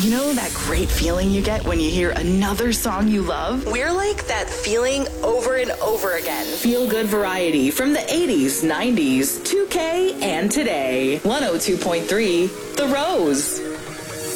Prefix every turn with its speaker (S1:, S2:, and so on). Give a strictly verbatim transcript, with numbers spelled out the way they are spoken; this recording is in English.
S1: You know that great feeling you get when you hear another song you love? We're like that feeling over and over again. Feel good variety from the eighties, nineties, two K, and today. one oh two point three, The Rose.